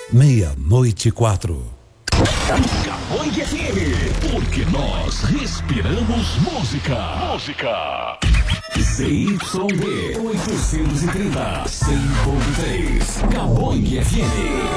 meia-noite 4. Caboing FM, porque nós respiramos música. ZYD 830, 100.3, Caboing FM.